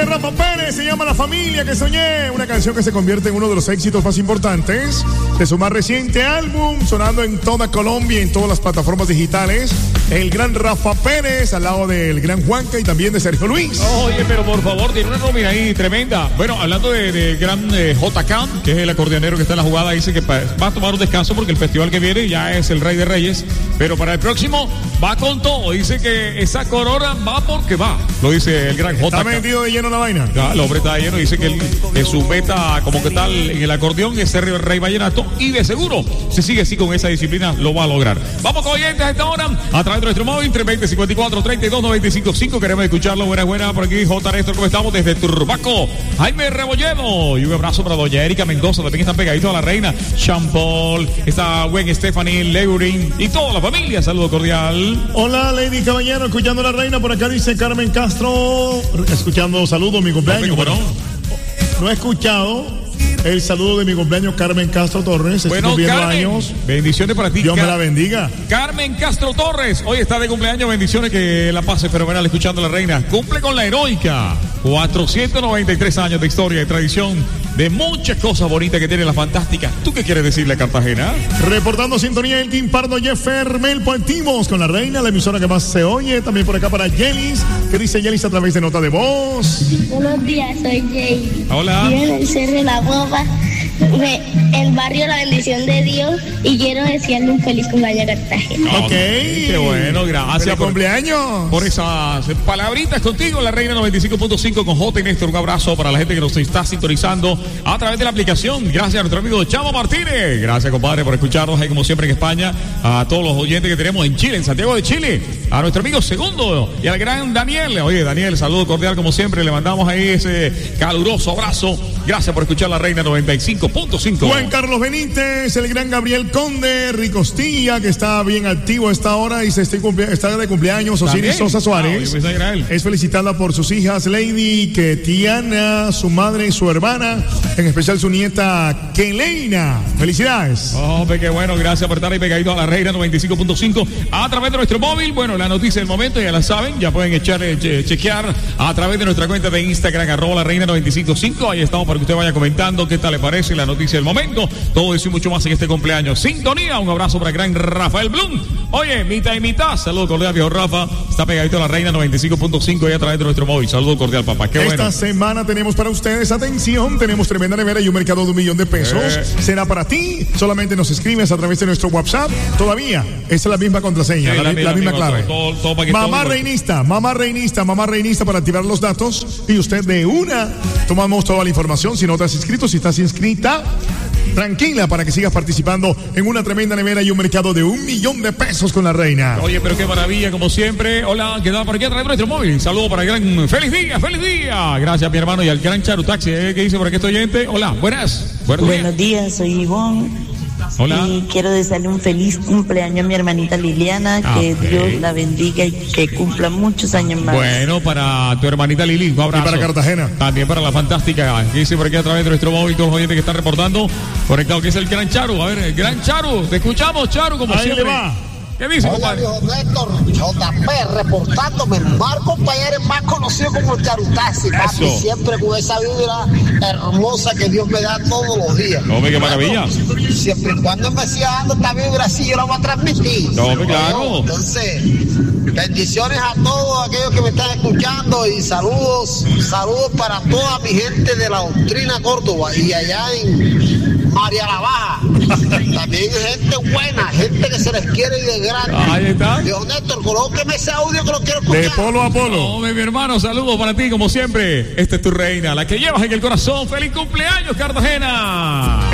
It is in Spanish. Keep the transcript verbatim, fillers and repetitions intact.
Oye, Rafa Pérez, se llama La Familia que Soñé, una canción que se convierte en uno de los éxitos más importantes de su más reciente álbum, sonando en toda Colombia y en todas las plataformas digitales. El gran Rafa Pérez, al lado del gran Juanca y también de Sergio Luis. Oye, pero por favor, tiene una nómina ahí tremenda. Bueno, hablando de, de gran eh, J K, que es el acordeonero que está en la jugada, dice que va a tomar un descanso porque el festival que viene ya es el Rey de Reyes, pero para el próximo va con todo. Dice que esa corona va porque va, lo dice el gran J K. ¿Está metido de lleno la vaina? Ya, el hombre está lleno, dice que, el, que su meta como que tal en el acordeón es ser Rey Vallenato, y de seguro, si sigue así con esa disciplina, lo va a lograr. Vamos con oyentes a esta hora, a través de nuestro móvil, tres veinte, cincuenta y cuatro, treinta y dos, noventa y cinco, cinco. Queremos escucharlo. Buenas, buenas, por aquí J. Néstor, ¿cómo estamos? Desde Turbaco, Jaime Rebolledo, y un abrazo para doña Erika Mendoza, también están pegaditos a la reina, Sean Paul, está Gwen Stephanie, Leurin y toda la familia. Saludo cordial. Hola, Lady Caballero, escuchando a la reina, por acá dice Carmen Castro, escuchando, saludo, mi cumpleaños. No, bueno, no he escuchado el saludo de mi cumpleaños, Carmen Castro Torres. Estoy bueno, cumpliendo Carmen, años. Bendiciones para ti. Dios Car- me la bendiga. Carmen Castro Torres, hoy está de cumpleaños. Bendiciones, que la pase fenomenal escuchando a la reina. Cumple con la heroica. cuatrocientos noventa y tres años de historia y tradición, de muchas cosas bonitas que tiene la fantástica. ¿Tú qué quieres decirle a Cartagena? Reportando sintonía el Team Pardo Jeffer Melpo Activos con la reina, la emisora que más se oye. También por acá para Yelis, que dice Yelis a través de nota de voz. Buenos días, soy Jay. Hola. Vivo en el Cerro de la Boba, el barrio La Bendición de Dios, y quiero desearle un feliz cumpleaños a Cartagena. Ok. Qué bueno, gracias. ¡Feliz por, cumpleaños! por esas palabritas contigo, la reina noventa y cinco punto cinco con J. y Néstor. Un abrazo para la gente que nos está sintonizando a través de la aplicación. Gracias a nuestro amigo Chavo Martínez. Gracias, compadre, por escucharnos ahí como siempre en España. A todos los oyentes que tenemos en Chile, en Santiago de Chile. A nuestro amigo Segundo y al gran Daniel. Oye, Daniel, saludo cordial como siempre. Le mandamos ahí ese caluroso abrazo. Gracias por escuchar la reina noventa y cinco punto cinco. Juan Carlos Benítez, el gran Gabriel Conde, Ricostilla, que está bien activo a esta hora y se está, cumple- está de cumpleaños. Osiris Sosa Suárez. Ah, es felicitada por sus hijas Lady, Ketiana, su madre y su hermana, en especial su nieta Keleina. Felicidades. Oh, qué bueno, gracias por estar ahí pegadito a la reina noventa y cinco punto cinco a través de nuestro móvil. Bueno, la noticia del momento ya la saben, ya pueden echar, che, chequear a través de nuestra cuenta de Instagram, arroba la reina noventa y cinco punto cinco. Ahí estamos para que usted vaya comentando qué tal le parece la noticia del momento. Todo eso y mucho más en este cumpleaños. Sintonía, un abrazo para el gran Rafael Blum. Oye, mitad y mitad, saludo cordial, viejo Rafa. Está pegadito a la reina noventa y cinco punto cinco ahí a través de nuestro móvil. Saludo cordial, papá. Qué Esta bueno. semana tenemos para ustedes, atención, tenemos tremenda nevera y un mercado de un millón de pesos. Eh. Será para ti, solamente nos escribes a través de nuestro WhatsApp. Todavía, esa es la misma contraseña, Sí, la, la la misma, misma misma, clave. todo- todo para que mamá todo- reinista, mamá reinista, mamá reinista para activar los datos. Y usted de una, tomamos toda la información. Si no te has inscrito, si estás inscrita, tranquila para que sigas participando en una tremenda nevera y un mercado de un millón de pesos con la reina. Oye, pero qué maravilla, como siempre. Hola, ¿qué tal por aquí a través de nuestro móvil? Saludo para el gran ¡Feliz día, feliz día! Gracias, mi hermano, y al gran Charu Taxi, ¿eh? ¿Qué dice por aquí este oyente? Hola, buenas. Buenos días. Buenos días, soy Ivonne. Hola. Y quiero desearle un feliz cumpleaños a mi hermanita Liliana, que Ok. Dios la bendiga y que cumpla muchos años más. Bueno, para tu hermanita Lili, un abrazo. Y para Cartagena. También para la fantástica, que dice por aquí a través de nuestro móvil, todos los oyentes que están reportando, conectado, que es el gran Charu. A ver, el gran Charu, te escuchamos, Charu, como Ahí siempre. le va. ¿Qué dice, Hola, compadre? viejo Néstor, J P reportándome, Marco Payares, más conocido como el Charutaxi, papi, Eso. siempre con esa vibra hermosa que Dios me da todos los días. Hombre, qué maravilla. Bueno, siempre y cuando me siga dando esta vibra así, yo la voy a transmitir. No, hombre, claro. Entonces, bendiciones a todos aquellos que me están escuchando y saludos, saludos para toda mi gente de la Doctrina Córdoba y allá en María la Baja. También gente buena, gente que se les quiere y de grande. Ahí está. Dios Néstor, colóqueme ese audio que lo quiero escuchar. De polo a polo. Hombre, mi hermano, saludos para ti, como siempre. Esta es tu reina, la que llevas en el corazón. ¡Feliz cumpleaños, Cartagena!